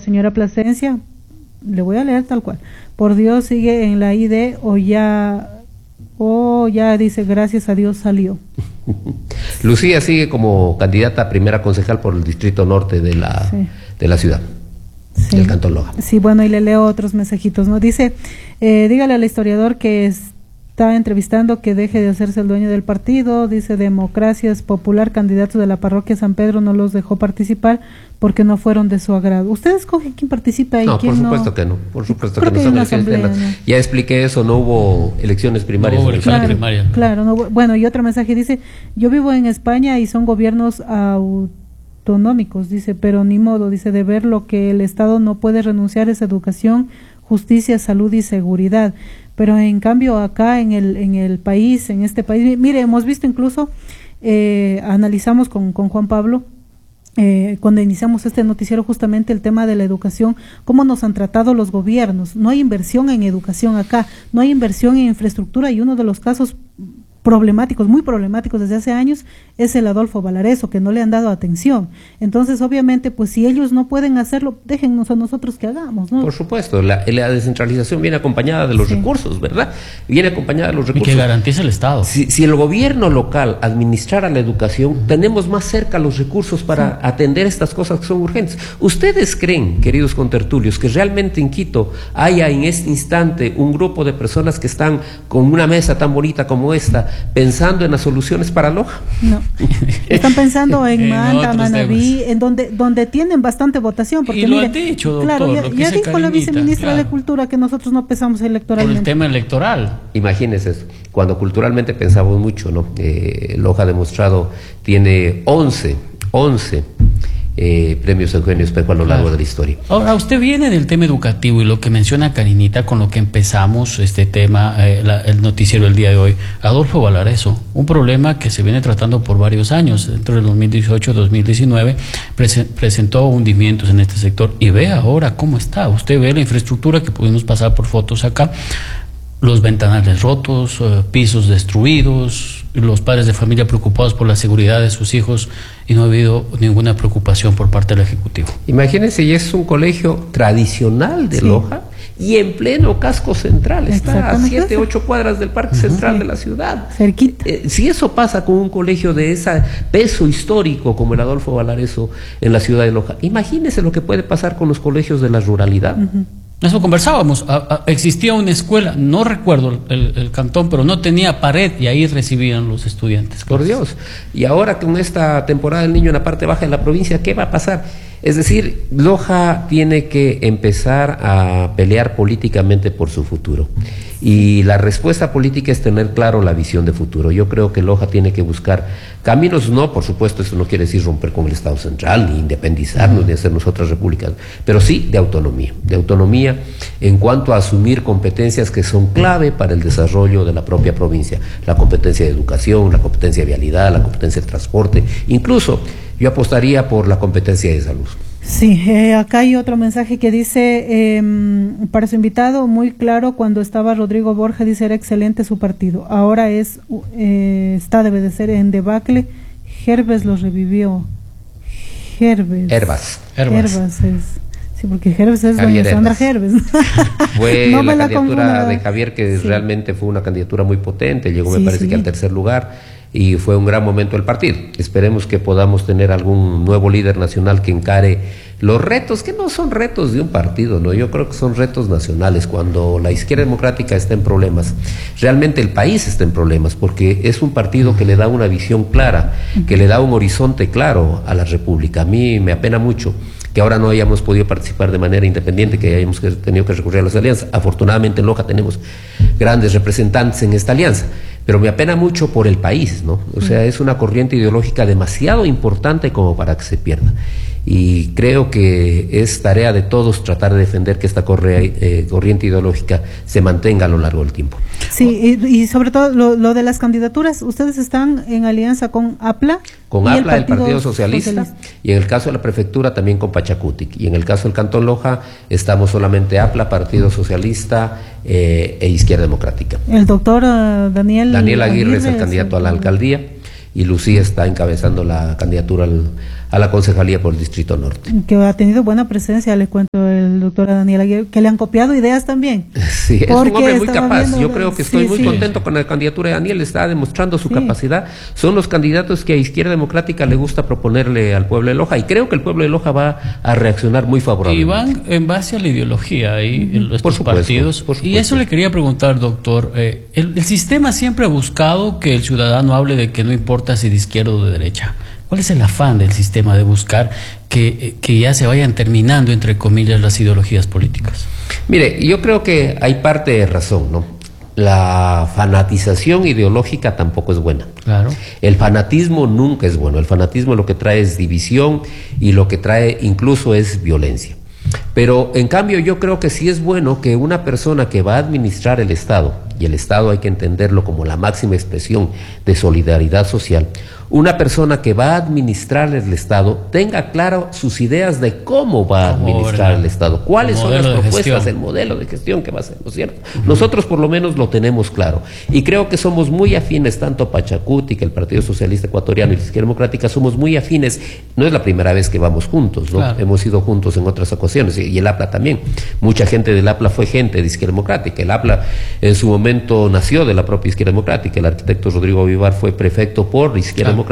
señora Plasencia, le voy a leer tal cual. Por Dios, sigue en la ID o ya dice, gracias a Dios salió. Lucía sigue como candidata a primera concejal por el distrito norte de la ciudad, del Cantón Loja. Sí, bueno, y le leo otros mensajitos, ¿no? Dice, dígale al historiador que está entrevistando que deje de hacerse el dueño del partido. Dice, Democracias Popular, candidatos de la parroquia San Pedro no los dejó participar porque no fueron de su agrado. ¿Usted escoge quién participa y quién no? No, por supuesto que no. Por supuesto que no son elecciones. Ya expliqué eso, no hubo elecciones primarias. No hubo elecciones primarias. Claro, no, bueno, y otro mensaje dice, yo vivo en España y son gobiernos autonómicos, dice, pero ni modo, dice, de ver lo que el Estado no puede renunciar es educación, justicia, salud y seguridad. Pero en cambio acá en el país, en este país, mire, hemos visto incluso, analizamos con Juan Pablo, cuando iniciamos este noticiero, justamente el tema de la educación, cómo nos han tratado los gobiernos. No hay inversión en educación acá, no hay inversión en infraestructura, y uno de los casos problemáticos, muy problemáticos desde hace años, es el Adolfo Valareso, que no le han dado atención. Entonces, obviamente, pues si ellos no pueden hacerlo, déjennos a nosotros que hagamos, ¿no? Por supuesto, la descentralización viene acompañada de los recursos, ¿verdad? Viene acompañada de los recursos. Y que garantiza el Estado. Si el gobierno local administrara la educación, tenemos más cerca los recursos para atender estas cosas que son urgentes. ¿Ustedes creen, queridos contertulios, que realmente en Quito haya en este instante un grupo de personas que están con una mesa tan bonita como esta, pensando en las soluciones para Loja? No, están pensando en Manta, Manabí, en donde tienen bastante votación, porque y lo han dicho, doctor, claro, ya dijo la viceministra de Cultura que nosotros no pensamos electoralmente. Por el tema electoral. Imagínense eso, cuando culturalmente pensamos mucho, ¿no? Loja ha demostrado, tiene 11 premios Eugenio Espejo a lo largo de la historia. Ahora, usted viene del tema educativo y lo que menciona Karinita, con lo que empezamos este tema, el noticiero del día de hoy, Adolfo Valareso, un problema que se viene tratando por varios años. Dentro del 2018-2019 presentó hundimientos en este sector, y ve ahora cómo está. Usted ve la infraestructura, que pudimos pasar por fotos acá, los ventanales rotos, pisos destruidos, los padres de familia preocupados por la seguridad de sus hijos, y no ha habido ninguna preocupación por parte del Ejecutivo. Imagínense, y es un colegio tradicional de Loja y en pleno casco central, está a 7, 8 cuadras del parque central de la ciudad. Cerquita. Si eso pasa con un colegio de ese peso histórico como el Adolfo Valareso en la ciudad de Loja, imagínense lo que puede pasar con los colegios de la ruralidad. Eso conversábamos, existía una escuela, no recuerdo el cantón, pero no tenía pared, y ahí recibían los estudiantes. Por Dios. Y ahora con esta temporada del niño en la parte baja de la provincia, ¿qué va a pasar? Es decir, Loja tiene que empezar a pelear políticamente por su futuro. Y la respuesta política es tener claro la visión de futuro. Yo creo que Loja tiene que buscar caminos, no, por supuesto, eso no quiere decir romper con el Estado central, ni independizarnos, ni hacernos otras repúblicas, pero sí de autonomía en cuanto a asumir competencias que son clave para el desarrollo de la propia provincia. La competencia de educación, la competencia de vialidad, la competencia de transporte, incluso yo apostaría por la competencia de salud. Sí, acá hay otro mensaje que dice, para su invitado, muy claro, cuando estaba Rodrigo Borja, dice, era excelente su partido, ahora debe de ser en debacle. Herbes lo revivió. Herbas es, sí, porque Herbes es doña Sandra Herbes. Fue no la candidatura de Javier, que realmente fue una candidatura muy potente, llegó me parece que al tercer lugar, y fue un gran momento del partido. Esperemos que podamos tener algún nuevo líder nacional que encare los retos, que no son retos de un partido, ¿no? Yo creo que son retos nacionales. Cuando la izquierda democrática está en problemas, realmente el país está en problemas, porque es un partido que le da una visión clara, que le da un horizonte claro a la República. A mí me apena mucho que ahora no hayamos podido participar de manera independiente, que hayamos tenido que recurrir a las alianzas. Afortunadamente en Loja tenemos grandes representantes en esta alianza, pero me apena mucho por el país, ¿no? O sea, es una corriente ideológica demasiado importante como para que se pierda. Y creo que es tarea de todos tratar de defender que esta corriente ideológica se mantenga a lo largo del tiempo. Sí, y sobre todo lo de las candidaturas, ustedes están en alianza con APLA. Con APLA, el Partido Socialista, y en el caso de la prefectura también con Pachacutic, y en el caso del Cantón Loja estamos solamente APLA, Partido Socialista e Izquierda Democrática. El doctor Daniel Aguirre es el candidato a la alcaldía, y Lucía está encabezando la candidatura a la concejalía por el Distrito Norte. Que ha tenido buena presencia, le cuento el doctor Daniel Aguirre, que le han copiado ideas también. Sí, es un hombre muy capaz. Yo creo que estoy muy contento con la candidatura de Daniel, está demostrando su capacidad. Son los candidatos que a Izquierda Democrática le gusta proponerle al pueblo de Loja, y creo que el pueblo de Loja va a reaccionar muy favorablemente. Y van en base a la ideología y los partidos. Y eso le quería preguntar, doctor. El sistema siempre ha buscado que el ciudadano hable de que no importa si de izquierda o de derecha. ¿Cuál es el afán del sistema de buscar que ya se vayan terminando, entre comillas, las ideologías políticas? Mire, yo creo que hay parte de razón, ¿no? La fanatización ideológica tampoco es buena. Claro. El fanatismo nunca es bueno. El fanatismo lo que trae es división y lo que trae incluso es violencia. Pero en cambio yo creo que sí es bueno que una persona que va a administrar el Estado, y el Estado hay que entenderlo como la máxima expresión de solidaridad social, una persona que va a administrar el Estado tenga claro sus ideas de cómo va a administrar el Estado, cuáles son las propuestas, el modelo de gestión que va a ser, ¿no es cierto? Nosotros por lo menos lo tenemos claro, y creo que somos muy afines, tanto Pachacuti, que el Partido Socialista Ecuatoriano y la Izquierda Democrática somos muy afines. No es la primera vez que vamos juntos, ¿no? Claro. Hemos ido juntos en otras ocasiones, y el APLA también. Mucha gente del APLA fue gente de Izquierda Democrática. El APLA en su momento nació de la propia Izquierda Democrática. El arquitecto Rodrigo Vivar fue prefecto por Izquierda Democrática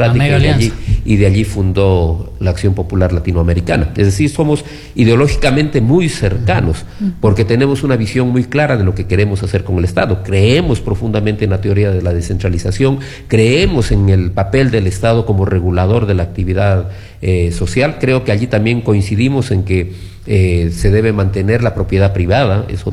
y de allí fundó la Acción Popular Latinoamericana. Es decir, somos ideológicamente muy cercanos porque tenemos una visión muy clara de lo que queremos hacer con el Estado. Creemos profundamente en la teoría de la descentralización, creemos en el papel del Estado como regulador de la actividad social. Creo que allí también coincidimos en que se debe mantener la propiedad privada, es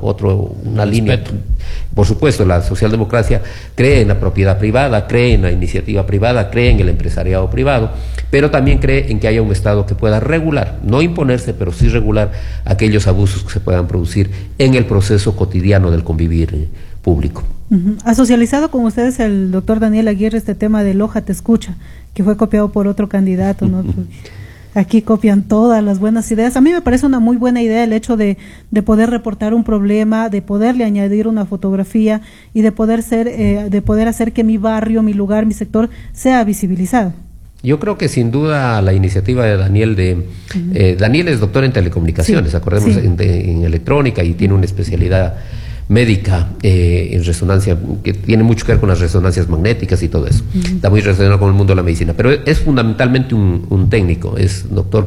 una línea. Por supuesto, la socialdemocracia cree en la propiedad privada, cree en la iniciativa privada, cree en el empresariado privado, pero también cree en que haya un Estado que pueda regular, no imponerse, pero sí regular aquellos abusos que se puedan producir en el proceso cotidiano del convivir público. ¿Ha socializado con ustedes el doctor Daniel Aguirre este tema de Loja Te Escucha, que fue copiado por otro candidato, ¿no? Aquí copian todas las buenas ideas. A mí me parece una muy buena idea el hecho de poder reportar un problema, de poderle añadir una fotografía y de poder hacer que mi barrio, mi lugar, mi sector sea visibilizado. Yo creo que sin duda la iniciativa de Daniel Daniel es doctor en telecomunicaciones, acordemos, en electrónica, y tiene una especialidad médica en resonancia, que tiene mucho que ver con las resonancias magnéticas y todo eso. Está muy relacionado con el mundo de la medicina, pero es fundamentalmente un técnico, es doctor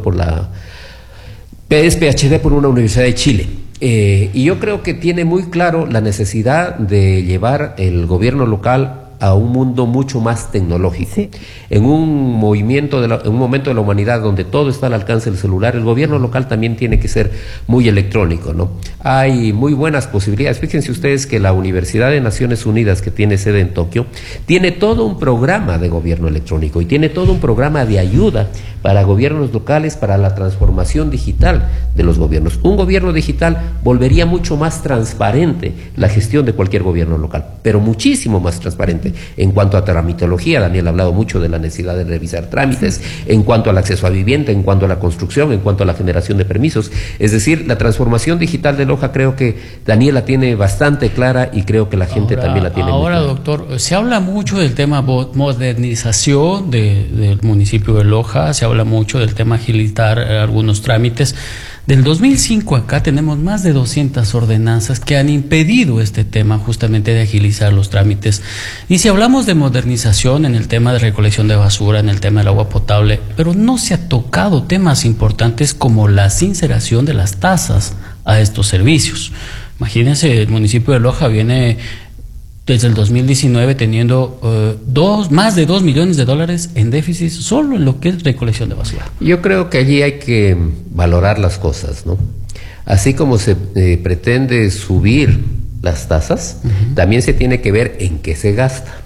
es PhD por una universidad de Chile. Y yo creo que tiene muy claro la necesidad de llevar el gobierno local a un mundo mucho más tecnológico. Sí. En un momento de la humanidad donde todo está al alcance del celular, el gobierno local también tiene que ser muy electrónico, ¿no? Hay muy buenas posibilidades. Fíjense ustedes que la Universidad de Naciones Unidas, que tiene sede en Tokio, tiene todo un programa de gobierno electrónico y tiene todo un programa de ayuda para gobiernos locales, para la transformación digital de los gobiernos. Un gobierno digital volvería mucho más transparente la gestión de cualquier gobierno local, pero muchísimo más transparente. En cuanto a tramitología, Daniel ha hablado mucho de la necesidad de revisar trámites, en cuanto al acceso a vivienda, en cuanto a la construcción, en cuanto a la generación de permisos. Es decir, la transformación digital de Loja creo que Daniel la tiene bastante clara, y creo que la gente también la tiene muy clara. Ahora, doctor, se habla mucho del tema modernización del municipio de Loja, se habla mucho del tema agilitar algunos trámites. Del 2005 acá tenemos más de 200 ordenanzas que han impedido este tema justamente de agilizar los trámites. Y si hablamos de modernización en el tema de recolección de basura, en el tema del agua potable, pero no se ha tocado temas importantes como la sinceración de las tasas a estos servicios. Imagínense, el municipio de Loja viene desde el 2019 teniendo más de $2 millones en déficit solo en lo que es recolección de basura. Yo creo que allí hay que valorar las cosas, ¿no? Así como se pretende subir las tasas, también se tiene que ver en qué se gasta.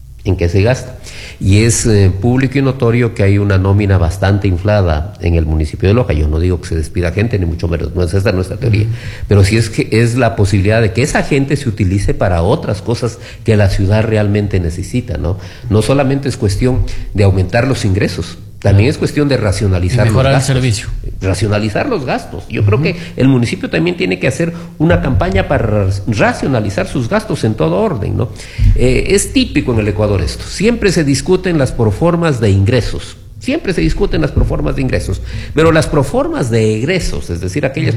Y es público y notorio que hay una nómina bastante inflada en el municipio de Loja. Yo no digo que se despida gente, ni mucho menos, no es esta nuestra teoría, pero sí es la posibilidad de que esa gente se utilice para otras cosas que la ciudad realmente necesita, ¿no? No solamente es cuestión de aumentar los ingresos, también es cuestión de racionalizar los gastos. Mejorar el servicio. Racionalizar los gastos. Yo creo que el municipio también tiene que hacer una campaña para racionalizar sus gastos en todo orden, ¿no? Es típico en el Ecuador esto. Siempre se discuten las proformas de ingresos, Siempre se discuten las proformas de ingresos, pero las proformas de egresos, es decir, aquellas